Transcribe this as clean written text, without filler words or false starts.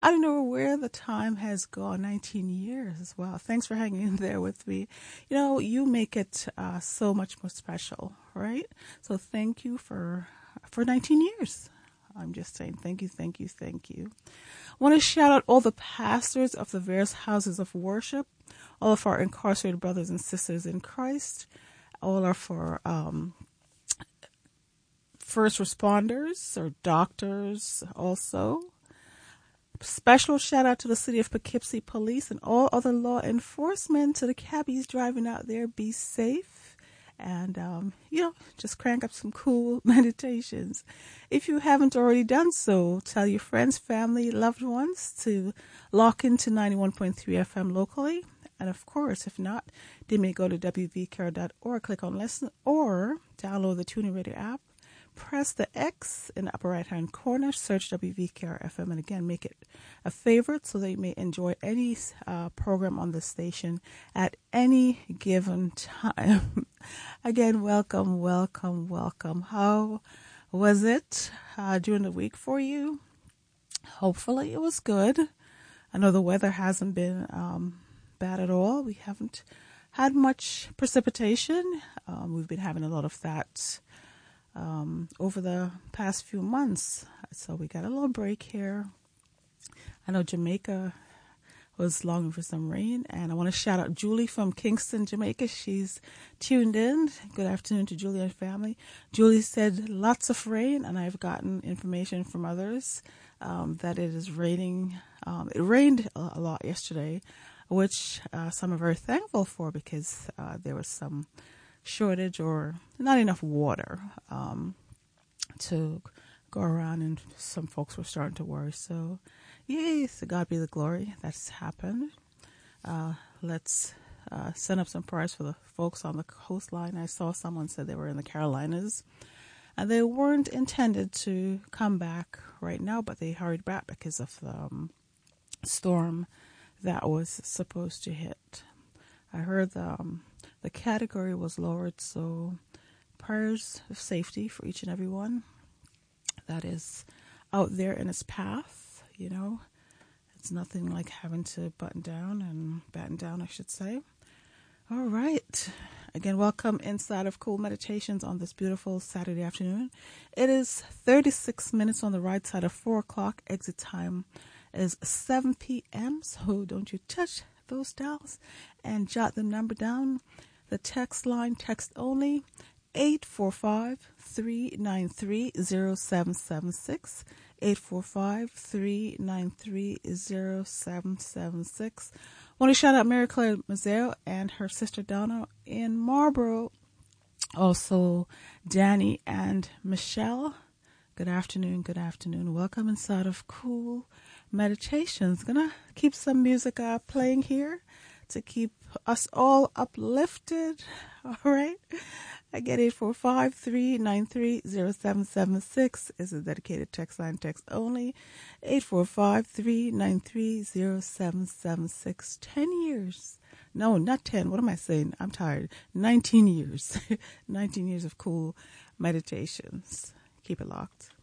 I don't know where the time has gone. 19 years. Wow. Thanks for hanging in there with me. You know, you make it so much more special, right? So thank you for 19 years. I'm just saying thank you, thank you, thank you. I want to shout out all the pastors of the various houses of worship, all of our incarcerated brothers and sisters in Christ, all of our first responders or doctors also. Special shout out to the City of Poughkeepsie Police and all other law enforcement. To the cabbies driving out there, be safe and, just crank up some cool meditations. If you haven't already done so, tell your friends, family, loved ones to lock into 91.3 FM locally. And of course, if not, they may go to wvcare.org, click on listen, or download the TuneIn Radio app. Press the X in the upper right-hand corner, search WVKR-FM, and again, make it a favorite so that you may enjoy any program on the station at any given time. Again, welcome, welcome, welcome. How was it during the week for you? Hopefully it was good. I know the weather hasn't been bad at all. We haven't had much precipitation. We've been having a lot of that over the past few months. So we got a little break here. I know Jamaica was longing for some rain, and I want to shout out Julie from Kingston, Jamaica. She's tuned in. Good afternoon to Julie and family. Julie said lots of rain, and I've gotten information from others that it is raining. It rained a lot yesterday, which some are very thankful for because there was some shortage or not enough water to go around, and some folks were starting to worry. So, yay, to God be the glory. That's happened. Let's send up some prayers for the folks on the coastline. I saw someone said they were in the Carolinas, and they weren't intended to come back right now, but they hurried back because of the storm that was supposed to hit. I heard the category was lowered, so prayers of safety for each and every one that is out there in its path. You know, it's nothing like having to batten down, I should say. All right. Again, welcome inside of Cool Meditations on this beautiful Saturday afternoon. It is 36 minutes on the right side of 4 o'clock. Exit time is 7 p.m., so don't you touch those dials and jot the number down. The text line, text only, 845-393-0776, 845-393-0776. Want to shout out Mary Claire Mazzeo and her sister Donna in Marlborough. Also, Danny and Michelle. Good afternoon, good afternoon. Welcome inside of Cool Meditations. Gonna keep some music playing here to keep us all uplifted. All right. Again, 845-393-0776 is a dedicated text line, text only. 845-393-0776. 10 years. No, not 10. What am I saying? I'm tired. 19 years. 19 years of Cool Meditations. Keep it locked.